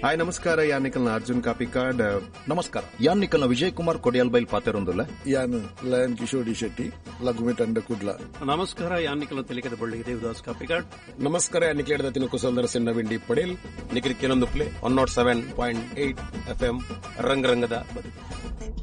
Hi ನಮಸ್ಕಾರ ಯಾನ್ ನಿಕಲ್ನ ಅರ್ಜುನ್ ಕಾಪಿಕಾಡ್. ನಮಸ್ಕಾರ ಯಾನ್ ನಿಕಲ್ನ ವಿಜಯ್ ಕುಮಾರ್ ಕೊಡಿಯಾಲ್ ಬೈಲ್ ಪಾತೆರೊಂದುಲ್ಲ ಯಾನ್ ಲಯನ್ ಕಿಶೋರ್ ಡಿ ಶೆಟ್ಟಿ ಲಘುಮಿ ತಂಡ ಕುಡ್ಲ. ನಮಸ್ಕಾರ ಯಾನ್ ನಿಕಲ್ನ ತೆಲಿಕದ ಬಳ್ಳಿ ದೇವದಾಸ್ ಕಾಪಿಕಾಡ್. ನಮಸ್ಕಾರ ಯಾನ್ ನಿಕಲೇಡದ ತಿನುಕು ಸುಂದರ ಸಿನ್ನವಿಂಡಿ ಪಡೇಲ್ ನಿಖಿಲ್ ಕೆಲವೊಂದು ಪ್ಲೇ 107.8 FM ರಂಗರಂಗದ ಬದುಕು.